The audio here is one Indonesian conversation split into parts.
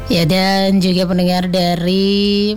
Ya, dan juga pendengar dari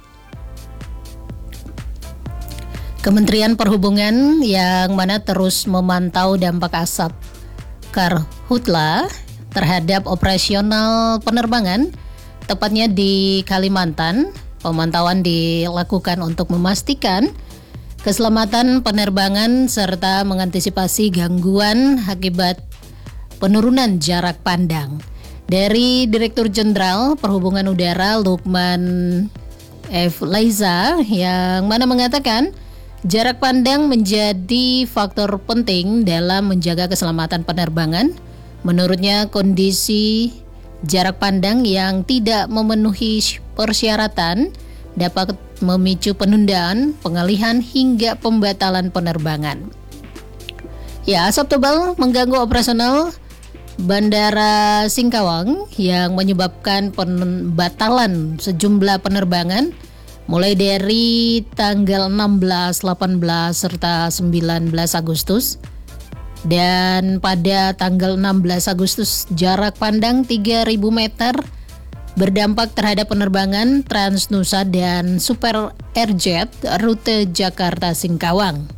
Kementerian Perhubungan yang mana terus memantau dampak asap karhutla terhadap operasional penerbangan, tepatnya di Kalimantan. Pemantauan dilakukan untuk memastikan keselamatan penerbangan serta mengantisipasi gangguan akibat penurunan jarak pandang. Dari Direktur Jenderal Perhubungan Udara Lukman F. Laiza yang mana mengatakan jarak pandang menjadi faktor penting dalam menjaga keselamatan penerbangan. Menurutnya kondisi jarak pandang yang tidak memenuhi persyaratan dapat memicu penundaan, pengalihan hingga pembatalan penerbangan. Ya, asap tebal mengganggu operasional Bandara Singkawang yang menyebabkan pembatalan sejumlah penerbangan mulai dari tanggal 16, 18, serta 19 Agustus. Dan pada tanggal 16 Agustus jarak pandang 3.000 meter berdampak terhadap penerbangan Transnusa dan Super Airjet rute Jakarta Singkawang.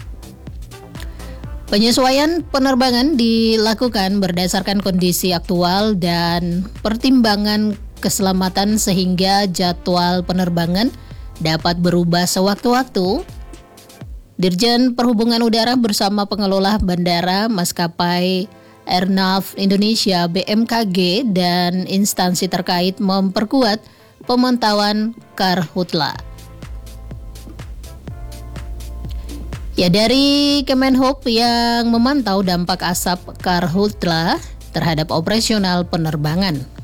Penyesuaian penerbangan dilakukan berdasarkan kondisi aktual dan pertimbangan keselamatan sehingga jadwal penerbangan dapat berubah sewaktu-waktu. Dirjen Perhubungan Udara bersama pengelola bandara, maskapai Airnav Indonesia (BMKG) dan instansi terkait memperkuat pemantauan karhutla. Ya, dari Kemenhub yang memantau dampak asap karhutla terhadap operasional penerbangan.